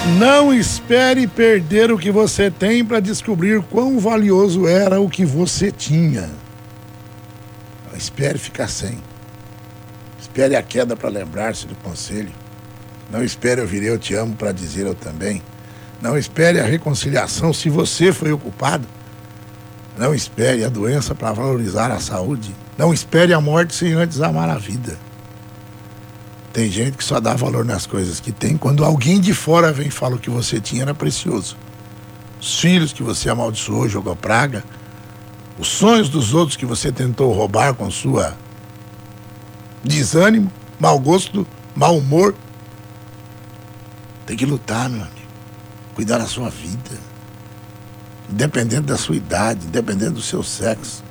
Não espere perder o que você tem para descobrir quão valioso era o que você tinha. Não espere ficar sem. Espere a queda para lembrar-se do conselho. Não espere ouvir eu te amo para dizer eu também. Não espere a reconciliação se você foi o culpado. Não espere a doença para valorizar a saúde. Não espere a morte sem antes amar a vida. Tem gente que só dá valor nas coisas que tem quando alguém de fora vem e fala o que você tinha era precioso. Os filhos que você amaldiçoou, jogou praga. Os sonhos dos outros que você tentou roubar com sua desânimo, mau gosto, mau humor. Tem que lutar, meu amigo. Cuidar da sua vida. Independente da sua idade, independente do seu sexo.